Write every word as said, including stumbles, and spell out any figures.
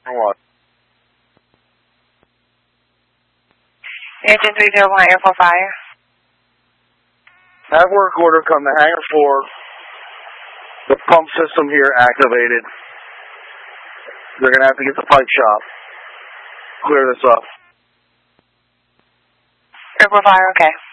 What? Engine three zero one, air for fire. Have work order come to hangar four. The pump system here activated. They're going to have to get the pipe shop. Clear this up. Air for fire, okay.